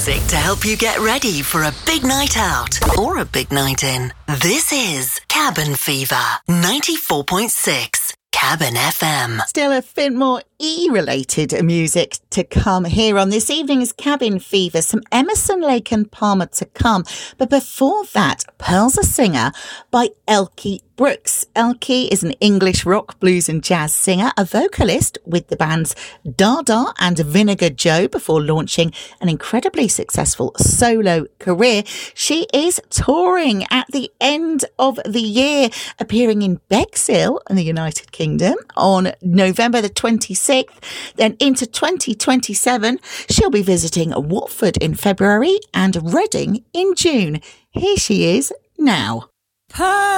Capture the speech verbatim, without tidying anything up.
music to help you get ready for a big night out or a big night in. This is Cabin Fever, ninety-four point six Cabin F M. Still a bit more E-related music to come here on this evening's Cabin Fever. Some Emerson, Lake and Palmer to come. But before that, Pearl's a Singer by Elkie Brooks. Elkie is an English rock, blues and jazz singer, a vocalist with the bands Dada and Vinegar Joe before launching an incredibly successful solo career. She is touring at the end of the year, appearing in Bexhill in the United Kingdom on November the twenty-sixth. Then into twenty twenty-seven, she'll be visiting Watford in February and Reading in June. Here she is now.